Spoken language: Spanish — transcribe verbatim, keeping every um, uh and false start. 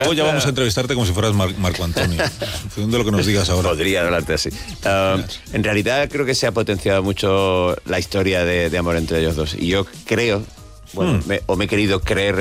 Luego ya vamos a entrevistarte como si fueras Mar- Marco Antonio, en función de lo que nos digas ahora. Podría hablarte así. Uh, en realidad creo que se ha potenciado mucho la historia de, de amor entre ellos dos. Y yo creo, bueno, Hmm. me, o me he querido creer